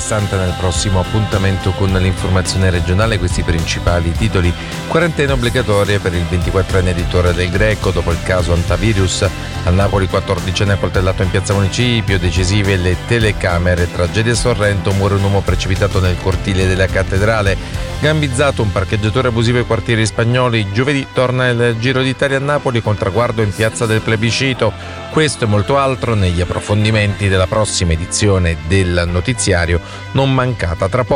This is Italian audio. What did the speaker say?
60 nel prossimo appuntamento con l'informazione regionale. Questi principali titoli: quarantena obbligatoria per il 24enne editore del Greco dopo il caso Antivirus. A Napoli 14enne accoltellato in piazza Municipio, decisive le telecamere. Tragedia a Sorrento, muore un uomo precipitato nel cortile della cattedrale. Gambizzato un parcheggiatore abusivo ai quartieri spagnoli. Giovedì torna il Giro d'Italia a Napoli con traguardo in piazza del Plebiscito. Questo e molto altro negli approfondimenti della prossima edizione del notiziario, non mancata tra poco.